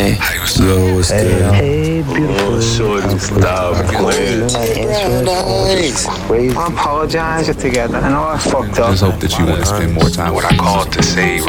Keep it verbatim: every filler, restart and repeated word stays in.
Hey, Yo, what's hey, good? hey, beautiful. Shorty, stop playing. Crazy. I apologize together. I know I fucked up. Just hope that you want to spend more time What with I called to say